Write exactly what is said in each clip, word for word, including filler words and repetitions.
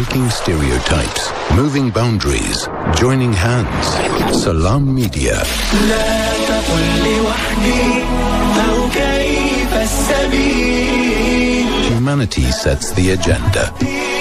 Breaking stereotypes, moving boundaries, joining hands. Salam Media. Humanity sets the agenda.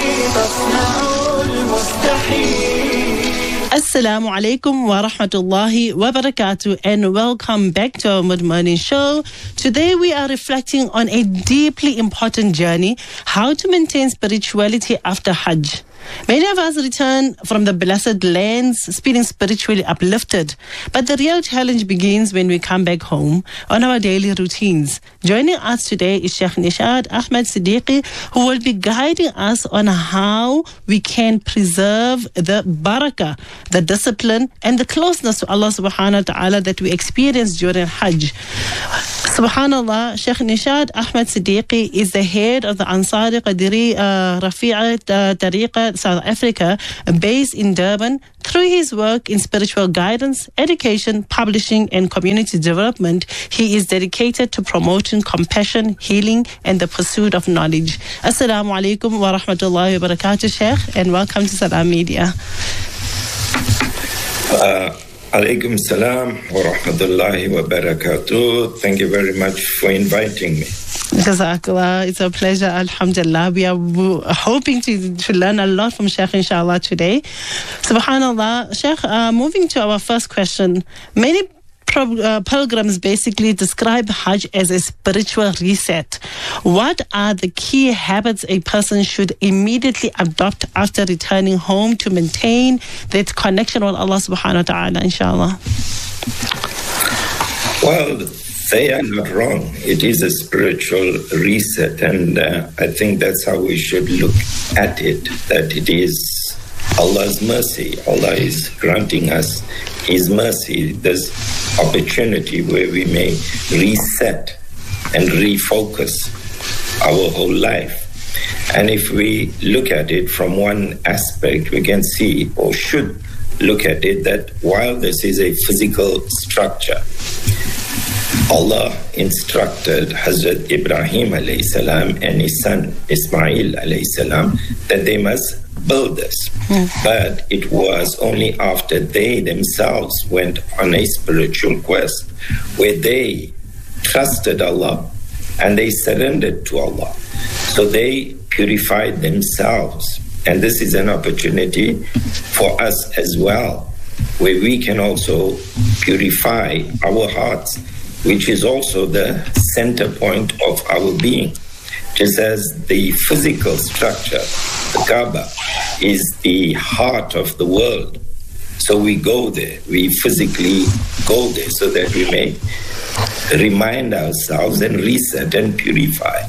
Assalamu alaikum wa rahmatullahi wa barakatuh, and welcome back to our Mid Morning Show. Today we are reflecting on a deeply important journey, how to maintain spirituality after Hajj. Many of us return from the blessed lands feeling spiritually uplifted, but the real challenge begins when we come back home on our daily routines. Joining us today is Sheikh Nishad Ahmed Siddiqui, who will be guiding us on how we can preserve the barakah, the discipline, and the closeness to Allah subhanahu wa ta'ala that we experience during Hajj. Subhanallah, Sheikh Nishad Ahmed Siddiqui is the head of the Ansari Qadiri uh, Rafi'a uh, Tariqa South Africa, based in Durban. Through his work in spiritual guidance, education, publishing, and community development, he is dedicated to promoting compassion, healing, and the pursuit of knowledge. Assalamu alaikum wa rahmatullahi wa barakatuh, Sheikh, and welcome to Salam Media. Uh, alaikum salam wa rahmatullahi wa barakatuh. Thank you very much for inviting me. Jazakallah. It's a pleasure, alhamdulillah. We are hoping to, to learn a lot from Sheikh, inshallah, today. Subhanallah. Sheikh, uh, moving to our first question. Many pro- uh, pilgrims basically describe Hajj as a spiritual reset. What are the key habits a person should immediately adopt after returning home to maintain that connection with Allah subhanahu wa ta'ala, inshallah? Well, they are not wrong. It is a spiritual reset, and uh, I think that's how we should look at it, that it is Allah's mercy. Allah is granting us His mercy, this opportunity where we may reset and refocus our whole life. And if we look at it from one aspect, we can see, or should look at it, that while this is a physical structure, Allah instructed Hazrat Ibrahim alayhi salam and his son Ismail alayhi salam that they must build this. Mm. But it was only after they themselves went on a spiritual quest where they trusted Allah and they surrendered to Allah. So they purified themselves. And this is an opportunity for us as well, where we can also purify our hearts, which is also the center point of our being. Just as the physical structure, the Kaaba, is the heart of the world. So we go there, we physically go there so that we may remind ourselves and reset and purify.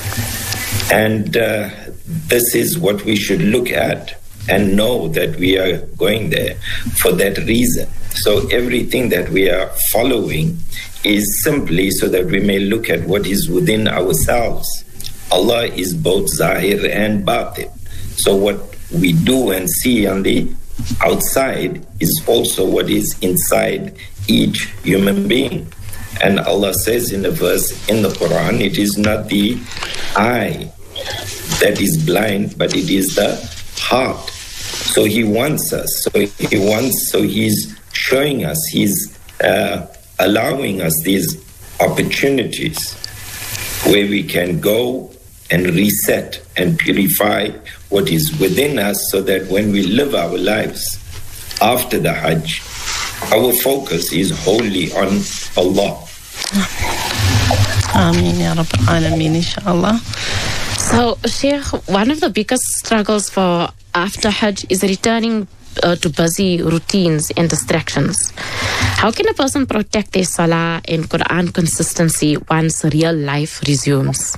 And uh, this is what we should look at and know that we are going there for that reason. So everything that we are following is simply so that we may look at what is within ourselves. Allah is both Zahir and Batin. So what we do and see on the outside is also what is inside each human being. And Allah says in a verse in the Quran, it is not the eye that is blind, but it is the heart. So He wants us. So He wants, so He's showing us, He's uh, allowing us these opportunities where we can go and reset and purify what is within us, so that when we live our lives after the Hajj, our focus is wholly on Allah. Ameen ya Rabbal Alameen, inshallah. So, Sheikh, one of the biggest struggles for after Hajj is returning uh, to busy routines and distractions. How can a person protect their salah and Quran consistency once real life resumes?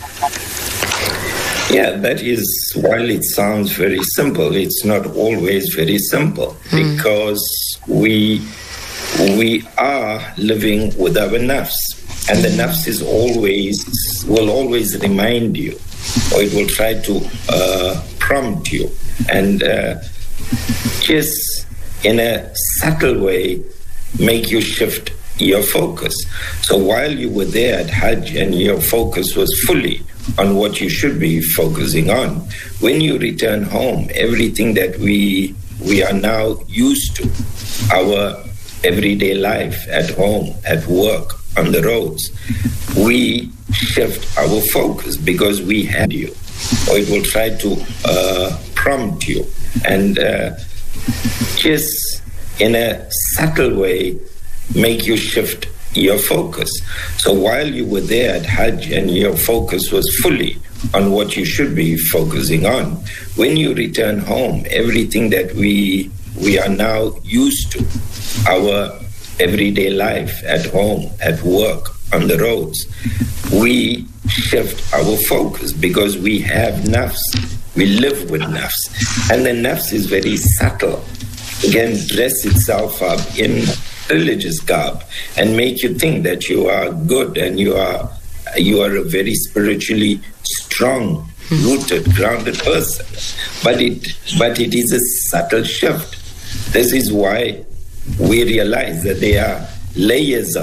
Yeah, that is, while it sounds very simple, it's not always very simple, mm. because we we are living with our nafs, and the nafs is always, will always remind you, or it will try to uh, prompt you, and uh, just in a subtle way make you shift your focus. So while you were there at Hajj and your focus was fully on what you should be focusing on. When you return home, everything that we we are now used to, our everyday life at home, at work, on the roads, we shift our focus because we have you, or it will try to uh, prompt you, and uh, just in a subtle way make you shift your focus. So while you were there at Hajj and your focus was fully on what you should be focusing on, when you return home, everything that we we are now used to, our everyday life at home, at work, on the roads, we shift our focus because we have nafs. We live with nafs. And the nafs is very subtle. It can dress itself up in religious garb and make you think that you are good and you are you are a very spiritually strong, rooted, grounded person. But it but it is a subtle shift. This is why we realize that there are layers of